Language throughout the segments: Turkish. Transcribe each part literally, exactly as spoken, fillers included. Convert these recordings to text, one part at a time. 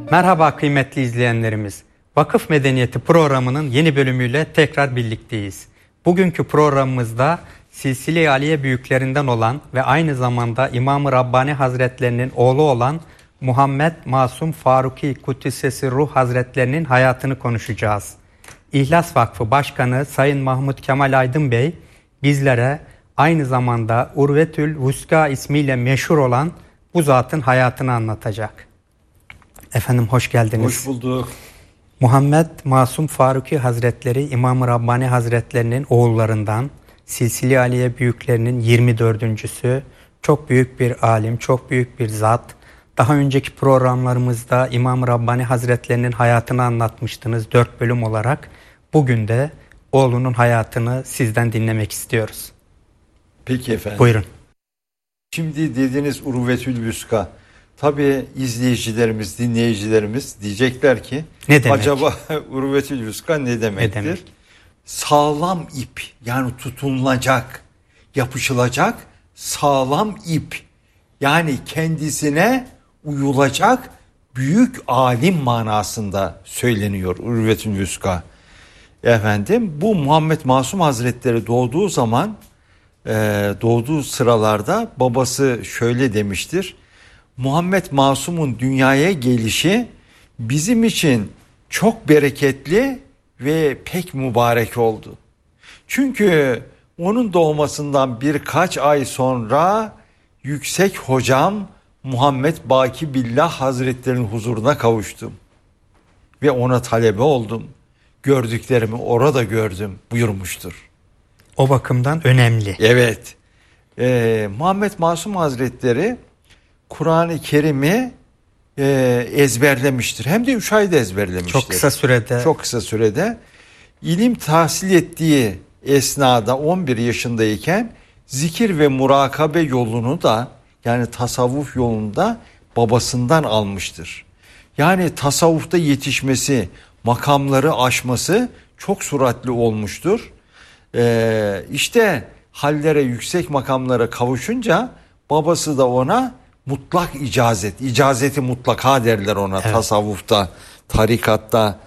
Merhaba kıymetli izleyenlerimiz. Vakıf Medeniyeti programının yeni bölümüyle tekrar birlikteyiz. Bugünkü programımızda Silsile-i Aliye büyüklerinden olan ve aynı zamanda İmam-ı Rabbani Hazretlerinin oğlu olan Muhammed Masum Faruki Kuddisesi Ruh Hazretlerinin hayatını konuşacağız. İhlas Vakfı Başkanı Sayın Mahmut Kemal Aydın Bey bizlere aynı zamanda Urvetül Vuska ismiyle meşhur olan bu zatın hayatını anlatacak. Efendim hoş geldiniz. Hoş bulduk. Muhammed Masum Faruki Hazretleri İmam-ı Rabbani Hazretlerinin oğullarından, Silsile-i Aliye büyüklerinin yirmi dördüncüsü, çok büyük bir alim, çok büyük bir zat. Daha önceki programlarımızda İmam-ı Rabbani Hazretlerinin hayatını anlatmıştınız dört bölüm olarak. Bugün de oğlunun hayatını sizden dinlemek istiyoruz. Peki efendim. Buyurun. Şimdi dediğiniz Urvetül Vuska. Tabii izleyicilerimiz, dinleyicilerimiz diyecekler ki ne demek? Acaba Urvetül Vuska ne demektir? Ne demek? Sağlam ip, yani tutunulacak, yapışılacak sağlam ip. Yani kendisine uyulacak büyük alim manasında söyleniyor Urvetül Vuska. Efendim bu Muhammed Masum Hazretleri doğduğu zaman, doğduğu sıralarda babası şöyle demiştir. Muhammed Masum'un dünyaya gelişi bizim için çok bereketli ve pek mübarek oldu. Çünkü onun doğmasından birkaç ay sonra yüksek hocam Muhammed Baki Billah Hazretleri'nin huzuruna kavuştum. Ve ona talebe oldum. Gördüklerimi orada gördüm buyurmuştur. O bakımdan önemli. Evet. Ee, Muhammed Masum Hazretleri Kur'an-ı Kerim'i e, ezberlemiştir. Hem de üç ayda ezberlemiştir. Çok kısa sürede. Çok kısa sürede. İlim tahsil ettiği esnada on bir yaşındayken zikir ve murakabe yolunu da, yani tasavvuf yolunda babasından almıştır. Yani tasavvufta yetişmesi, makamları aşması çok süratli olmuştur. Ee, işte hallere, yüksek makamlara kavuşunca babası da ona mutlak icazet, icazeti mutlaka derler ona, evet. Tasavvufta, tarikatta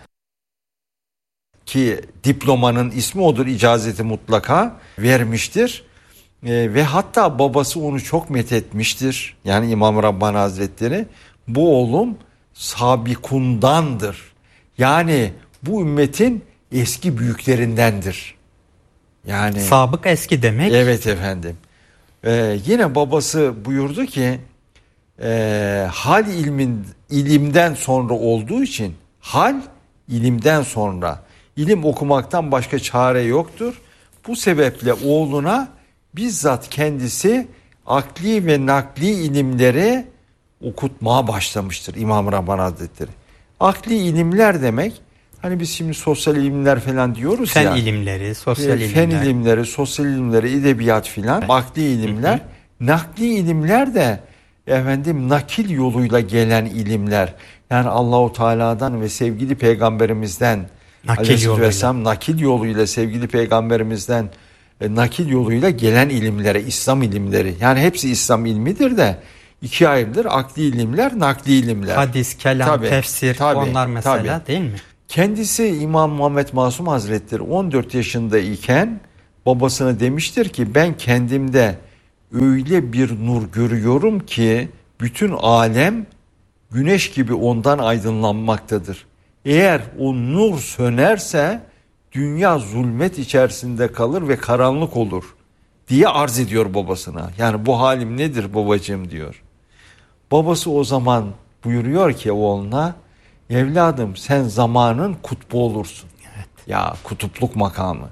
ki diplomanın ismi odur, icazeti mutlaka vermiştir. Ee, ve hatta babası onu çok methetmiştir. Yani İmam Rabbani Hazretleri, bu oğlum sabikundandır. Yani bu ümmetin eski büyüklerindendir. Yani sabık eski demek. Evet efendim. Ee, yine babası buyurdu ki e, hal ilmin ilimden sonra olduğu için, hal ilimden sonra, ilim okumaktan başka çare yoktur. Bu sebeple oğluna bizzat kendisi akli ve nakli ilimleri okutmaya başlamıştır İmam Rabbani Hazretleri. Akli ilimler demek, hani biz şimdi sosyal ilimler falan diyoruz fen ya. Fen ilimleri, sosyal e, ilimler. Fen ilimleri, sosyal ilimleri, edebiyat filan, akli ilimler. Hı hı. Nakli ilimler de efendim nakil yoluyla gelen ilimler. Yani Allahu Teala'dan ve sevgili peygamberimizden nakil yoluyla. nakil yoluyla sevgili peygamberimizden e, nakil yoluyla gelen ilimlere, İslam ilimleri. Yani hepsi İslam ilmidir de ikiye ayrılır. Akli ilimler, nakli ilimler. Hadis, kelam, tabii, tefsir, tabii, onlar mesela tabii. Değil mi? Kendisi İmam Muhammed Masum Hazretleri on dört yaşındayken babasına demiştir ki ben kendimde öyle bir nur görüyorum ki bütün alem güneş gibi ondan aydınlanmaktadır. Eğer o nur sönerse dünya zulmet içerisinde kalır ve karanlık olur diye arz ediyor babasına. Yani bu halim nedir babacığım diyor. Babası o zaman buyuruyor ki oğluna, evladım sen zamanın kutbu olursun. Evet. Ya kutupluk makamı.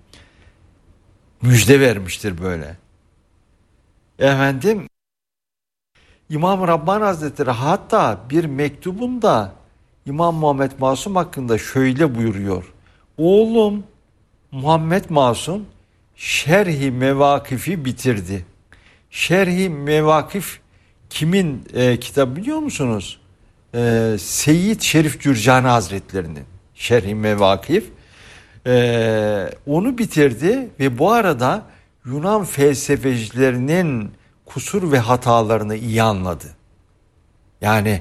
Müjde vermiştir böyle. Efendim İmam Rabbani Hazretleri hatta bir mektubunda İmam Muhammed Masum hakkında şöyle buyuruyor. Oğlum Muhammed Masum Şerh-i Mevakifi bitirdi. Şerh-i Mevakif kimin e, kitabı biliyor musunuz? E, Seyyid Şerif Cürcani Hazretleri'nin Şerh-i Mevakif. E, onu bitirdi ve bu arada Yunan felsefecilerinin kusur ve hatalarını iyi anladı. Yani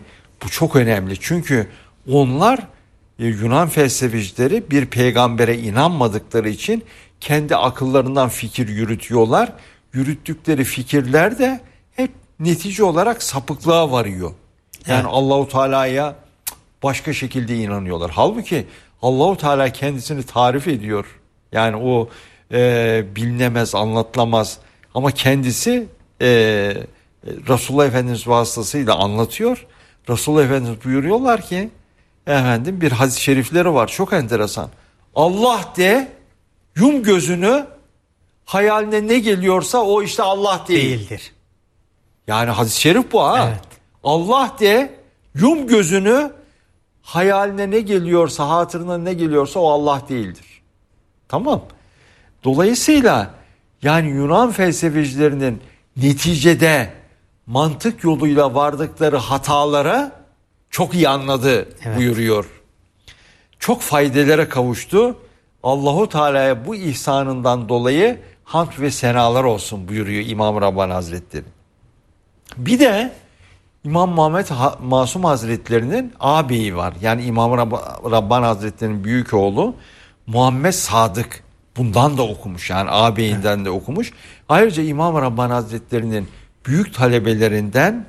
Bu çok önemli çünkü onlar e, Yunan felsefecileri bir peygambere inanmadıkları için kendi akıllarından fikir yürütüyorlar. Yürüttükleri fikirler de hep netice olarak sapıklığa varıyor. Yani evet. Allahu Teala'ya başka şekilde inanıyorlar. Halbuki Allahu Teala kendisini tarif ediyor. Yani o e, bilinemez, anlatılamaz ama kendisi e, Resulullah Efendimiz vasıtasıyla anlatıyor. Resulullah Efendimiz buyuruyorlar ki efendim bir hadis-i şerifleri var çok enteresan. Allah de, yum gözünü, hayaline ne geliyorsa o işte Allah değil. Değildir. Yani hadis-i şerif bu ha. Evet. Allah de, yum gözünü, hayaline ne geliyorsa, hatırına ne geliyorsa o Allah değildir. Tamam. Dolayısıyla yani Yunan felsefecilerinin neticede mantık yoluyla vardıkları hatalara çok iyi anladı evet. buyuruyor. Çok faydalara kavuştu. Allahu Teala'ya bu ihsanından dolayı hamd ve senalar olsun buyuruyor İmam Rabbani Hazretleri. Bir de İmam Muhammed Masum Hazretleri'nin ağabeyi var. Yani İmam Rabbani Hazretleri'nin büyük oğlu Muhammed Sadık. Bundan da okumuş yani ağabeyinden evet. de okumuş. Ayrıca İmam Rabbani Hazretleri'nin büyük talebelerinden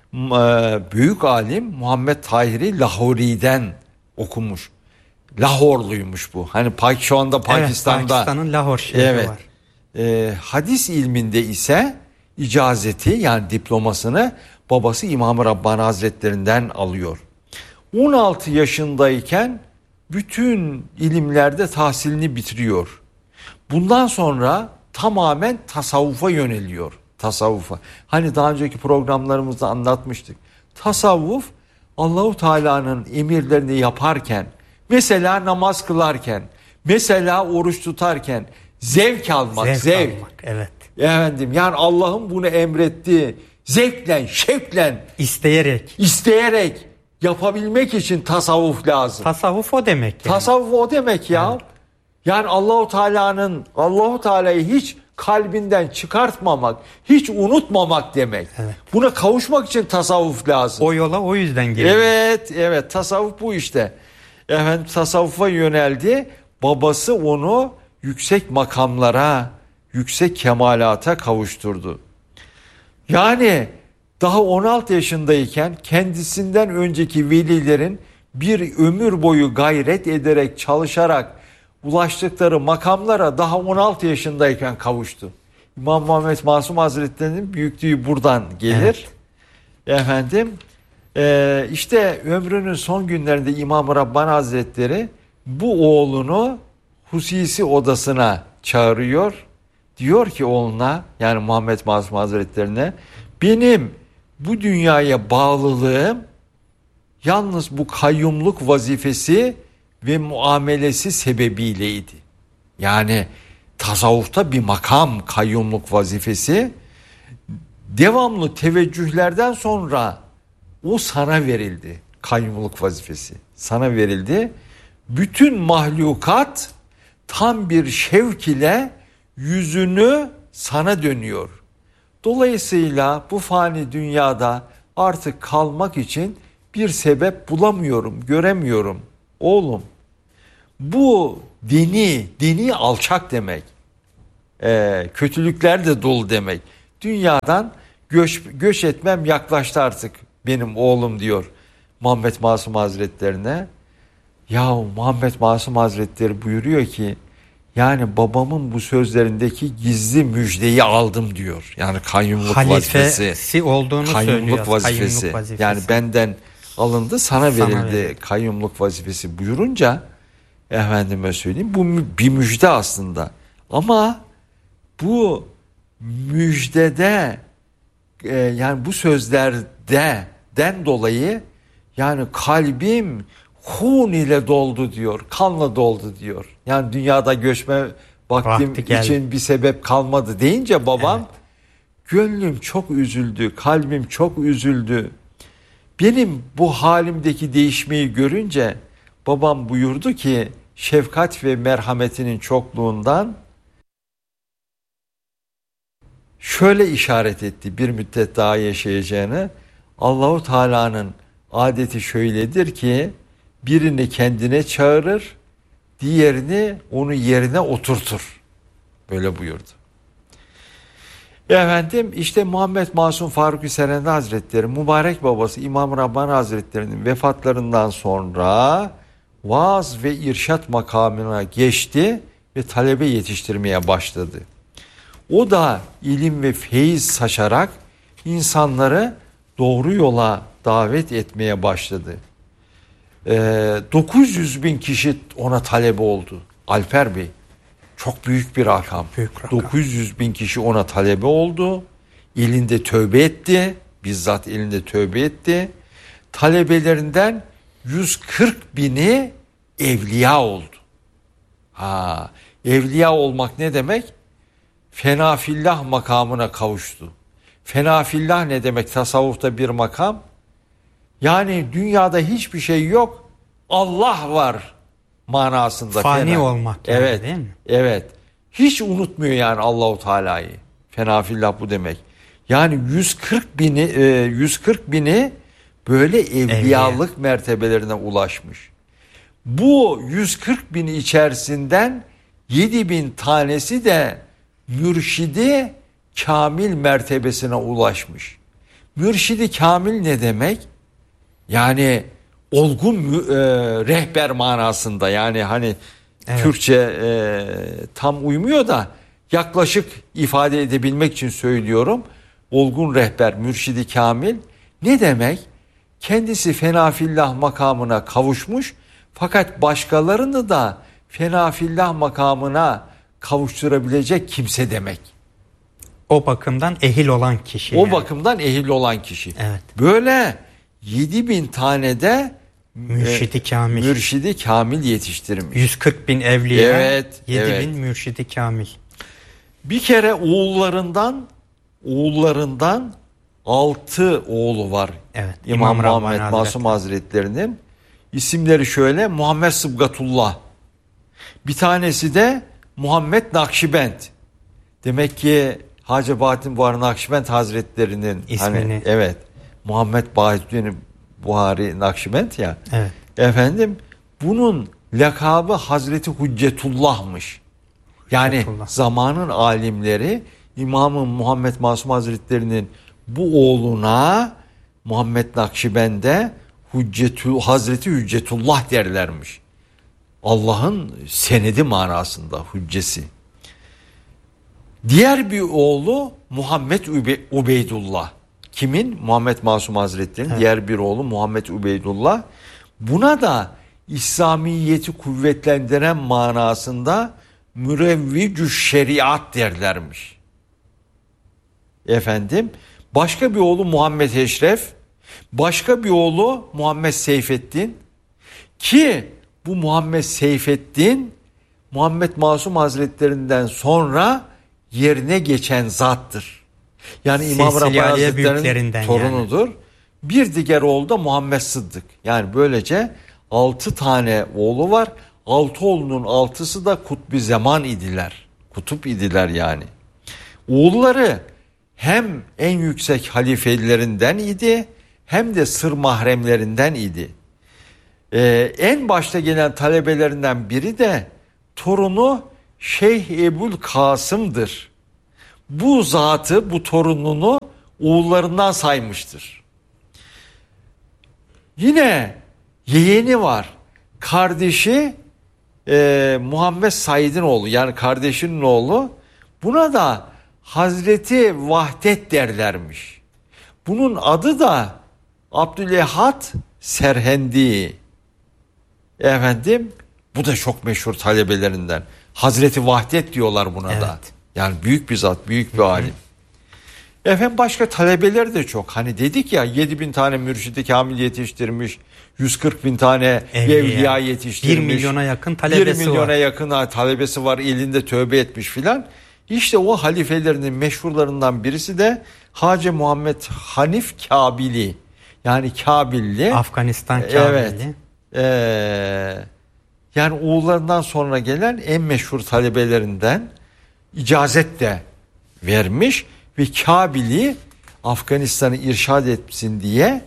büyük alim Muhammed Tahiri Lahori'den okumuş. Lahorluymuş bu. Hani şu anda Pakistan'da. Evet, Pakistan'ın Lahor şehri evet, var. E, hadis ilminde ise icazeti yani diplomasını babası İmam-ı Rabbani Hazretlerinden alıyor. on altı yaşındayken bütün ilimlerde tahsilini bitiriyor. Bundan sonra tamamen tasavvufa yöneliyor. Tasavvufa. Hani daha önceki programlarımızda anlatmıştık. Tasavvuf Allahu Teala'nın emirlerini yaparken, mesela namaz kılarken, mesela oruç tutarken zevk almak, zevk. zevk. almak, evet. Efendim yani Allah'ın bunu emrettiği zevklen, şevklen, isteyerek, isteyerek yapabilmek için tasavvuf lazım. Tasavvuf o demek yani. Tasavvuf o demek ya. Evet. Yani Allahu Teala'nın Allahu Teala'yı hiç kalbinden çıkartmamak, hiç unutmamak demek. Evet. Buna kavuşmak için tasavvuf lazım. O yola o yüzden geliyor. Evet, evet. Tasavvuf bu işte. Efendim tasavvufa yöneldi. Babası onu yüksek makamlara, yüksek kemalata kavuşturdu. Yani daha on altı yaşındayken kendisinden önceki velilerin bir ömür boyu gayret ederek, çalışarak ulaştıkları makamlara daha on altı yaşındayken kavuştu. İmam Muhammed Masum Hazretleri'nin büyüklüğü buradan gelir. Evet. Efendim e, işte ömrünün son günlerinde İmam Rabbani Hazretleri bu oğlunu husisi odasına çağırıyor. Diyor ki oğluna yani Muhammed Masum Hazretlerine benim bu dünyaya bağlılığım yalnız bu kayyumluk vazifesi ve muamelesi sebebiyleydi. Yani tasavvufta bir makam kayyumluk vazifesi devamlı teveccühlerden sonra o sana verildi. Kayyumluk vazifesi sana verildi. Bütün mahlukat tam bir şevk ile yüzünü sana dönüyor. Dolayısıyla bu fani dünyada artık kalmak için bir sebep bulamıyorum, göremiyorum. Oğlum bu dini, dini alçak demek. Ee, kötülükler de dolu demek. Dünyadan göç, göç etmem yaklaştı artık benim oğlum diyor Muhammed Masum Hazretlerine. Ya Muhammed Masum Hazretleri buyuruyor ki yani babamın bu sözlerindeki gizli müjdeyi aldım diyor. Yani kayyumluk halifesi vazifesi. olduğunu kayyumluk söylüyor. vazifesi. Kayyumluk vazifesi. Yani benden alındı sana, sana verildi verildi. kayyumluk vazifesi buyurunca efendime söyleyeyim bu bir müjde aslında. Ama bu müjdede e, yani bu sözlerde den dolayı yani kalbim hun ile doldu diyor. Kanla doldu diyor. Yani dünyada göçme vaktim için bir sebep kalmadı deyince babam evet. Gönlüm çok üzüldü. Kalbim çok üzüldü. Benim bu halimdeki değişmeyi görünce babam buyurdu ki şefkat ve merhametinin çokluğundan şöyle işaret etti bir müddet daha yaşayacağını. Allahu Teala'nın adeti şöyledir ki birini kendine çağırır, diğerini onun yerine oturtur. Böyle buyurdu. Efendim işte Muhammed Masum Faruk-u Serend Hazretleri, mübarek babası İmam Rabbani Hazretleri'nin vefatlarından sonra vaaz ve irşat makamına geçti ve talebe yetiştirmeye başladı. O da ilim ve feyiz saçarak insanları doğru yola davet etmeye başladı. Ee, dokuz yüz bin kişi ona talebe oldu. Alper Bey, çok büyük bir rakam. Büyük rakam. dokuz yüz bin kişi ona talebe oldu. Elinde tövbe etti. Bizzat elinde tövbe etti. Talebelerinden yüz kırk bini evliya oldu. Ha, evliya olmak ne demek? Fenafillah makamına kavuştu. Fenafillah ne demek? Tasavvufta bir makam. Yani dünyada hiçbir şey yok, Allah var manasında. Fani fena. olmak yani, evet, değil mi? Evet. Hiç unutmuyor yani Allahu Teala'yı. Fenafillah bu demek. Yani yüz kırk bini yüz kırk bini böyle evliyalık Evliya. mertebelerine ulaşmış. Bu yüz kırk bin içerisinden yedi bin tanesi de mürşidi kamil mertebesine ulaşmış. Mürşidi kamil ne demek? Yani olgun e, rehber manasında, yani hani evet. Türkçe e, tam uymuyor da yaklaşık ifade edebilmek için söylüyorum. Olgun rehber, mürşidi kamil ne demek? Kendisi fenafillah makamına kavuşmuş fakat başkalarını da fenafillah makamına kavuşturabilecek kimse demek. O bakımdan ehil olan kişi. O yani. bakımdan ehil olan kişi. Evet. Böyle yedi bin tane de mürşidi e, kamil. Mürşidi kamil yetiştirmiş. yüz kırk bin evliya, evet, yedi evet. bin mürşidi kamil. Bir kere oğullarından oğullarından altı oğlu var. Evet. İmam, İmam Muhammed Rabbani Masum Hazretleri'nin isimleri şöyle: Muhammed Sıbgatullah. Bir tanesi de Muhammed Nakşibend. Demek ki Hacı Bahattin Buhari Nakşibend Hazretleri'nin ismini. Hani, evet. Muhammed Bahattin Buhari Nakşibend ya. Evet. Efendim bunun lakabı Hazreti Hüccetullah'mış. Yani Hüccetullah. Zamanın alimleri İmam-ı Muhammed Masum Hazretleri'nin bu oğluna Muhammed Nakşibend'e Hüccetü, Hazreti Hüccetullah derlermiş. Allah'ın senedi manasında hüccesi. Diğer bir oğlu Muhammed Übe, Ubeydullah. Kimin? Muhammed Masum Hazretleri'nin evet. Diğer bir oğlu Muhammed Ubeydullah. Buna da İslamiyeti kuvvetlendiren manasında mürevvicü şeriat derlermiş. Efendim, başka bir oğlu Muhammed Eşref, başka bir oğlu Muhammed Seyfettin, ki bu Muhammed Seyfettin Muhammed Masum Hazretlerinden sonra yerine geçen zattır. Yani İmam Rabbani Hazretleri'nin torunudur. Yani. Bir diğer oğlu da Muhammed Sıddık. Yani böylece altı tane oğlu var. Altı oğlunun altısı da kutb-i zaman idiler. Kutup idiler yani. Oğulları hem en yüksek halifelerinden idi hem de sır mahremlerinden idi. Ee, en başta gelen talebelerinden biri de torunu Şeyh Ebul Kasım'dır. Bu zatı, bu torununu oğullarından saymıştır. Yine yeğeni var. Kardeşi e, Muhammed Said'in oğlu, yani kardeşinin oğlu. Buna da Hazreti Vahdet derlermiş. Bunun adı da Abdülehad Serhendi. Efendim, bu da çok meşhur talebelerinden. Hazreti Vahdet diyorlar buna evet. da. Yani büyük bir zat, büyük bir alim. Efendim başka talebeler de çok. Hani dedik ya, yedi bin tane mürşidi kamil yetiştirmiş, yüz kırk bin tane evliya, evliya yetiştirmiş. bir milyona yakın talebesi var. bir milyona var. yakın talebesi var, elinde tövbe etmiş filan. İşte o halifelerinin meşhurlarından birisi de Hacı Muhammed Hanif Kabili. Yani Kabilli. Afganistan Kabilli. Evet. Ee, yani oğullarından sonra gelen en meşhur talebelerinden, icazet de vermiş ve Kabil'i Afganistan'ı irşad etsin diye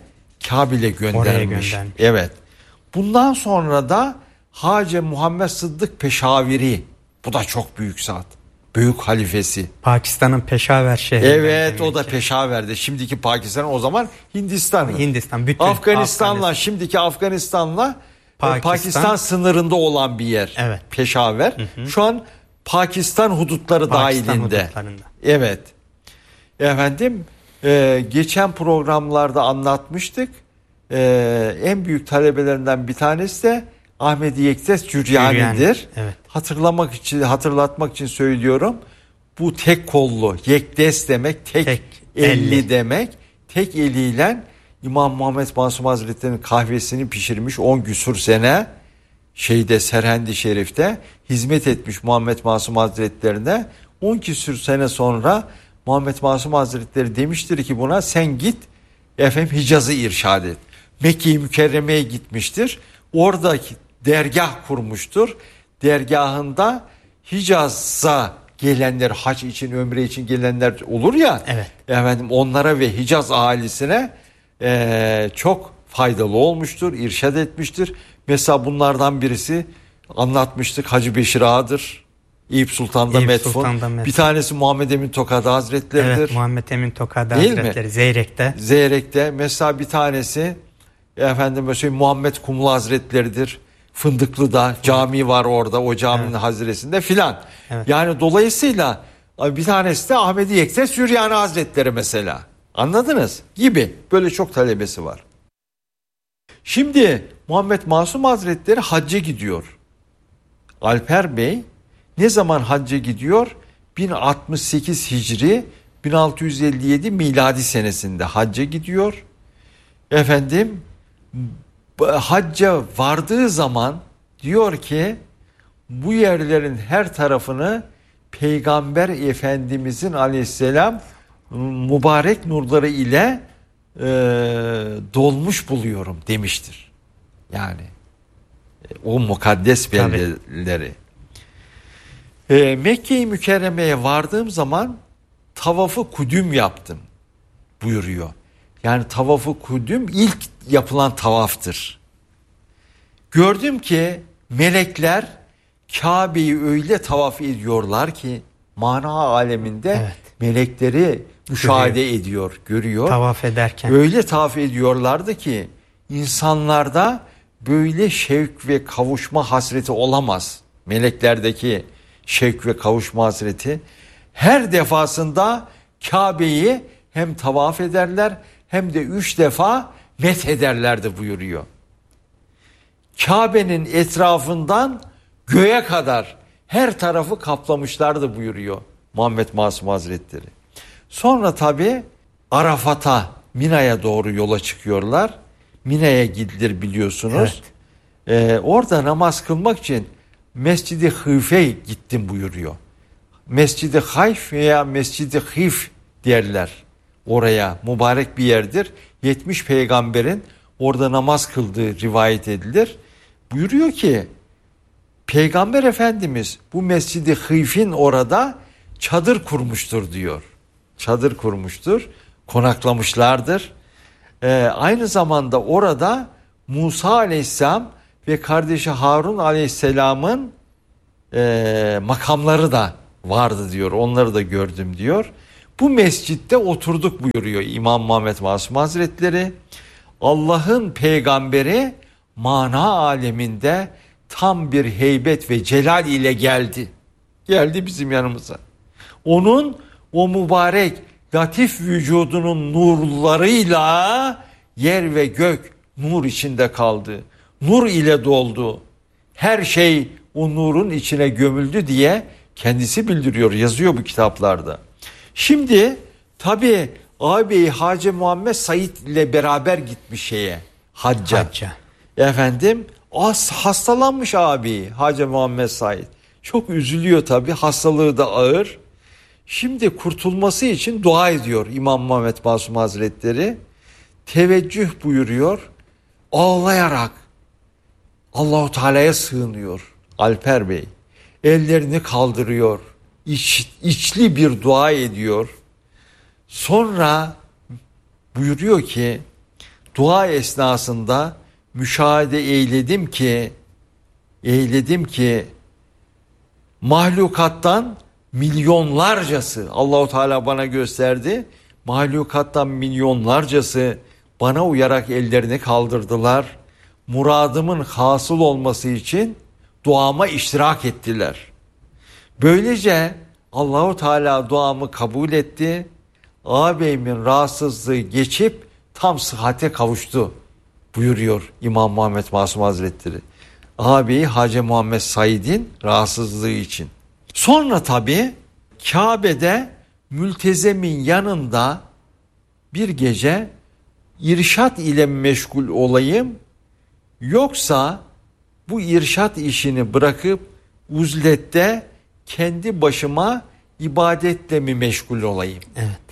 Kabil'e göndermiş. göndermiş. Evet. Bundan sonra da Hacı Muhammed Sıddık Peşaviri, bu da çok büyük zat. Büyük halifesi. Pakistan'ın Peşaver şehri. Evet, o da Peşaver'de. Şimdiki Pakistan, o zaman Hindistan. Hindistan, bütün Afganistan'la Afganistan. şimdiki Afganistan'la Pakistan, Pakistan. Pakistan sınırında olan bir yer. Evet. Peşaver. Hı hı. Şu an Pakistan hudutları Pakistan dahilinde. hudutlarında. Evet. Efendim, e, geçen programlarda anlatmıştık. E, en büyük talebelerinden bir tanesi de Ahmedi Yektes Cüryani'dir. Evet. Hatırlamak için, hatırlatmak için söylüyorum. Bu tek kollu, Yektes demek, tek, Tek elli, elli demek. Tek eliyle İmam Muhammed Masum Hazretleri'nin kahvesini pişirmiş on küsur sene şeyde, Serhendi Şerif'te hizmet etmiş Muhammed Masum Hazretlerine. on küsur sene sonra Muhammed Masum Hazretleri demiştir ki buna, sen git efendim Hicaz'ı irşad et. Mekke-i Mükerreme'ye gitmiştir. Oradaki dergah kurmuştur. Dergahında Hicaz'a gelenler, hac için, ömre için gelenler olur ya. Evet. Efendim, onlara ve Hicaz ahalisine e, çok faydalı olmuştur, irşad etmiştir. Mesela bunlardan birisi anlatmıştık, Hacı Beşir Ağa'dır. Eyüp Sultan'da Eyüp metfun. Sultan'da metfun. Bir tanesi Muhammed Emin Tokadı Hazretleri'dir. Evet, Muhammed Emin Tokadı Değil Hazretleri mi? Zeyrek'te. Zeyrek'te. Mesela bir tanesi efendim mesela Muhammed Kumlu Hazretleri'dir. Fındıklı'da cami var orada, o caminin Evet. haziresinde filan. Evet. Yani dolayısıyla bir tanesi de Ahmedi Yektes Süryani Hazretleri mesela. Anladınız? Gibi. Böyle çok talebesi var. Şimdi Muhammed Masum Hazretleri hacca gidiyor. Alper Bey ne zaman hacca gidiyor? bin altmış sekiz Hicri, bin altı yüz elli yedi miladi senesinde hacca gidiyor. Efendim, hacca vardığı zaman diyor ki, bu yerlerin her tarafını Peygamber Efendimizin aleyhisselam mübarek nurları ile e, dolmuş buluyorum demiştir. Yani o mukaddes beldeleri. E, Mekke-i Mükerreme'ye vardığım zaman tavafı kudüm yaptım buyuruyor. Yani tavafı kudüm ilk yapılan tavaftır. Gördüm ki melekler Kabe'yi öyle tavaf ediyorlar ki mana aleminde Evet. melekleri müşahede ediyor, görüyor. Tavaf ederken. Öyle tavaf ediyorlardı ki insanlarda böyle şevk ve kavuşma hasreti olamaz. Meleklerdeki şevk ve kavuşma hasreti. Her defasında Kabe'yi hem tavaf ederler hem de üç defa met ederlerdi buyuruyor. Kabe'nin etrafından göğe kadar her tarafı kaplamışlardı buyuruyor Muhammed Masum Hazretleri. Sonra tabi Arafat'a, Mina'ya doğru yola çıkıyorlar. Mina'ya gidilir biliyorsunuz. Evet. Ee, orada namaz kılmak için Mescid-i Hıf'e gittim buyuruyor. Mescid-i Hayf veya Mescid-i Hif derler. Oraya mübarek bir yerdir. yetmiş peygamberin orada namaz kıldığı rivayet edilir. Buyuruyor ki Peygamber Efendimiz bu Mescid-i Hıf'in orada çadır kurmuştur diyor. Çadır kurmuştur. Konaklamışlardır. Ee, aynı zamanda orada Musa Aleyhisselam ve kardeşi Harun Aleyhisselam'ın e, makamları da vardı diyor. Onları da gördüm diyor. Bu mescitte oturduk buyuruyor İmam Muhammed Masum Hazretleri. Allah'ın peygamberi mana aleminde tam bir heybet ve celal ile geldi. Geldi bizim yanımıza. Onun o mübarek latif vücudunun nurlarıyla yer ve gök nur içinde kaldı. Nur ile doldu. Her şey o nurun içine gömüldü diye kendisi bildiriyor, yazıyor bu kitaplarda. Şimdi tabii ağabey Hacı Muhammed Said ile beraber gitmiş şeye, hacca. Hacca. Efendim as hastalanmış abi Hacı Muhammed Said. Çok üzülüyor tabii, hastalığı da ağır. Şimdi kurtulması için dua ediyor İmam Muhammed Masum Hazretleri. Teveccüh buyuruyor. Ağlayarak Allahu Teala'ya sığınıyor Alper Bey. Ellerini kaldırıyor. İç, içli bir dua ediyor. Sonra buyuruyor ki dua esnasında müşahede eyledim ki eyledim ki mahlukattan milyonlarcası, Allahu Teala bana gösterdi. Mahlukattan milyonlarcası bana uyarak ellerini kaldırdılar. Muradımın hasıl olması için duama iştirak ettiler. Böylece Allahu Teala duamı kabul etti. Ağabeyimin rahatsızlığı geçip tam sıhhate kavuştu buyuruyor İmam Muhammed Masum Hazretleri. Ağabeyi Hacı Muhammed Said'in rahatsızlığı için. Sonra tabii Kabe'de mültezemin yanında bir gece irşat ile meşgul olayım, yoksa bu irşat işini bırakıp uzlette kendi başıma ibadetle mi meşgul olayım? Evet.